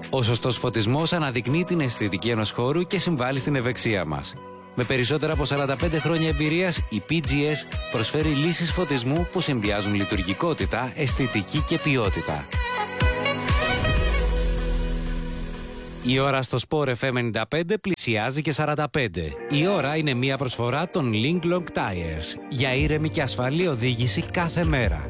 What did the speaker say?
Ο σωστός φωτισμός αναδεικνύει την αισθητική ενός χώρου και συμβάλλει στην ευεξία μας. Με περισσότερα από 45 χρόνια εμπειρίας, η PGS προσφέρει λύσεις φωτισμού που συνδυάζουν λειτουργικότητα, αισθητική και ποιότητα. Η ώρα στο Sport FM 95 πλησιάζει και 45. Η ώρα είναι μια προσφορά των Link Long Tires για ήρεμη και ασφαλή οδήγηση κάθε μέρα.